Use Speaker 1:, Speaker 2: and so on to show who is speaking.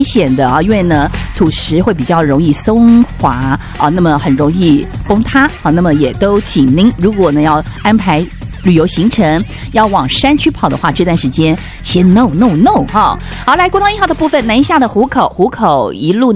Speaker 1: 险的啊，因为呢土石会比较容易松滑啊，那么很容易崩塌啊，那么也都请您如果呢要安排旅游行程要往山区跑的话，这段时间先 no 哈。好，来国道1号的部分，南下的湖口一路